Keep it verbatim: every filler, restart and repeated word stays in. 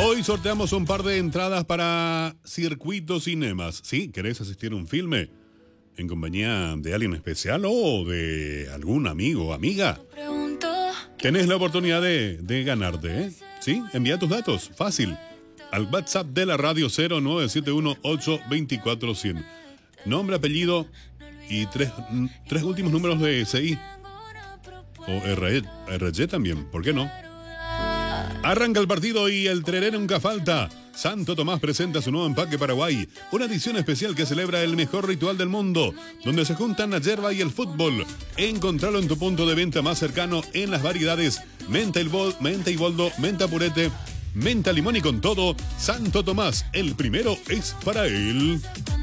Hoy sorteamos un par de entradas para Circuito Cinemas. ¿Sí? ¿Querés asistir a un filme en compañía de alguien especial o de algún amigo o amiga? Tenés la oportunidad de, de ganarte, ¿eh? ¿Sí? Envía tus datos, fácil, al WhatsApp de la radio cero nueve siete uno ocho dos cuatro cero cero. Nombre, apellido y tres, tres últimos números de S I. O R G también, ¿por qué no? Arranca el partido y el tereré nunca falta. Santo Tomás presenta su nuevo empaque Paraguay, una edición especial que celebra el mejor ritual del mundo, donde se juntan la yerba y el fútbol. Encontralo en tu punto de venta más cercano en las variedades menta y, bol, menta y boldo, menta purete, menta limón y con todo. Santo Tomás, el primero es para él.